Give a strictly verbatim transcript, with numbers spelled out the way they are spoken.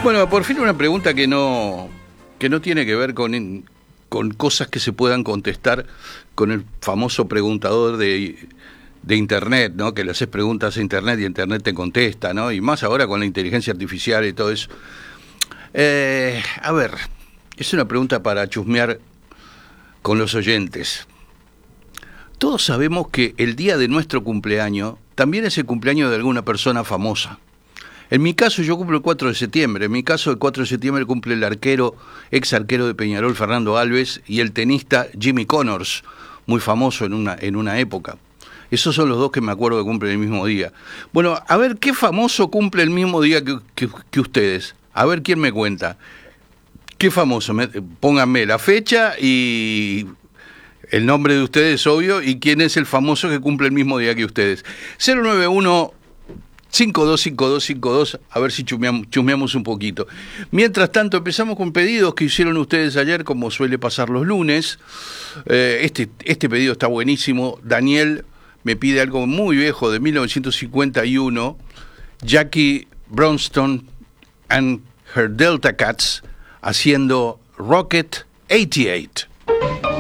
Bueno, por fin una pregunta que no, que no tiene que ver con, con cosas que se puedan contestar con el famoso preguntador de, de Internet, ¿no? Que le haces preguntas a Internet y Internet te contesta, ¿no? Y más ahora con la inteligencia artificial y todo eso. Eh, a ver, es una pregunta para chusmear con los oyentes. Todos sabemos que el día de nuestro cumpleaños también es el cumpleaños de alguna persona famosa. En mi caso yo cumplo el cuatro de septiembre, en mi caso el cuatro de septiembre cumple el arquero, ex arquero de Peñarol, Fernando Alves, y el tenista Jimmy Connors, muy famoso en una, en una época. Esos son los dos que me acuerdo que cumplen el mismo día. Bueno, a ver, ¿qué famoso cumple el mismo día que, que, que ustedes? A ver quién me cuenta. ¿Qué famoso? Me, pónganme la fecha y el nombre de ustedes, obvio, y quién es el famoso que cumple el mismo día que ustedes. cero nueve uno cinco dos cinco dos cinco dos, a ver si chusmeamos, chusmeamos un poquito. Mientras tanto, empezamos con pedidos que hicieron ustedes ayer, como suele pasar los lunes. Eh, este, este pedido está buenísimo. Daniel me pide algo muy viejo, de mil novecientos cincuenta y uno, Jackie Bronston and her Delta Cats, haciendo Rocket ochenta y ocho.